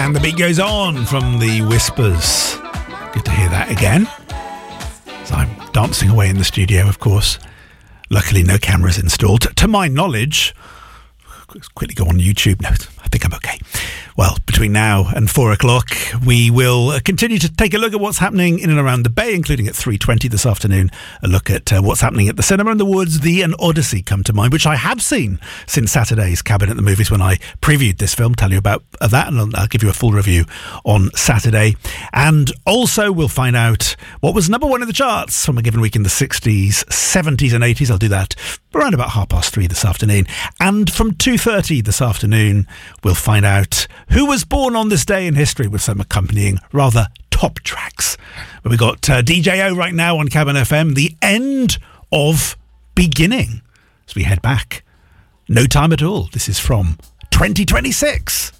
And the beat goes on from the Whispers. Good to hear that again. So I'm dancing away in the studio, of course. Luckily, no cameras installed. To my knowledge, quickly go on YouTube. No, I think I'm okay. Well, between now and 4 o'clock, we will continue to take a look at what's happening in and around the Bay, including at 3:20 this afternoon. A look at what's happening at the Cinema in the Woods. The An Odyssey come to mind, which I have seen since Saturday's Cabin at the Movies when I previewed this film. Tell you about that, and I'll give you a full review on Saturday. And also, we'll find out what was number one in the charts from a given week in the 60s, 70s and 80s. I'll do that around about 3:30 this afternoon. And from 2:30 this afternoon, we'll find out who was born on this day in history with some accompanying rather top tracks. But we've got DJO right now on Cabin FM, the end of beginning. As we head back, no time at all. This is from 2026.